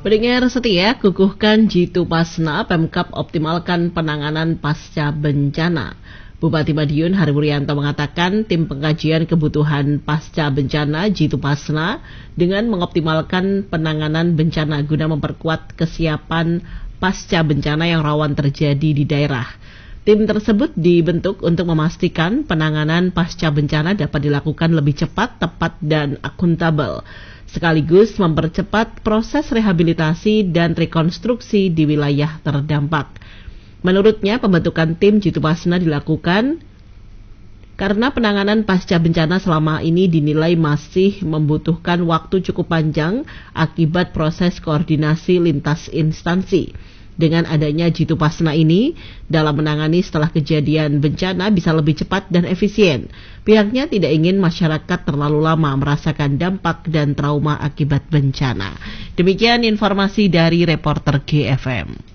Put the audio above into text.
Pendengar setia, kukuhkan Jitu Pasna, Pemkab optimalkan penanganan pasca bencana. Bupati Madiun Hari Wuryanto mengatakan tim pengkajian kebutuhan pasca bencana Jitu Pasna dengan mengoptimalkan penanganan bencana guna memperkuat kesiapan pasca bencana yang rawan terjadi di daerah. Tim tersebut dibentuk untuk memastikan penanganan pasca bencana dapat dilakukan lebih cepat, tepat, dan akuntabel, sekaligus mempercepat proses rehabilitasi dan rekonstruksi di wilayah terdampak. Menurutnya, pembentukan tim Jitu Pasna dilakukan karena penanganan pasca bencana selama ini dinilai masih membutuhkan waktu cukup panjang akibat proses koordinasi lintas instansi. Dengan adanya Jitu Pasna ini, dalam menangani setelah kejadian bencana bisa lebih cepat dan efisien. Pihaknya tidak ingin masyarakat terlalu lama merasakan dampak dan trauma akibat bencana. Demikian informasi dari reporter GFM.